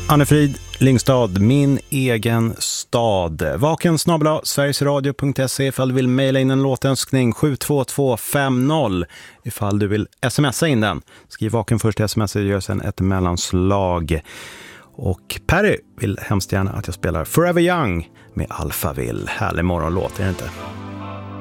Anne-Frid Lyngstad, min egen stad. Vaken@, sverigesradio.se ifall du vill mejla in en låtönskning 72250 ifall du vill smsa in den. Skriv vaken först i sms och gör sen ett mellanslag. Och Perry vill hemskt gärna att jag spelar Forever Young med Alphaville. Härlig morgonlåt, är det inte?